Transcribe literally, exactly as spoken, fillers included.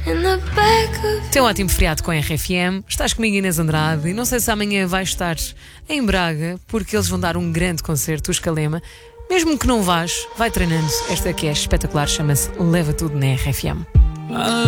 Tem um ótimo feriado com a R F M. Estás comigo, Inês Andrade, e não sei se amanhã vais estar em Braga, porque eles vão dar um grande concerto, o Escalema. Mesmo que não vás, vai treinando. Esta aqui é espetacular, chama-se Leva Tudo na R F M.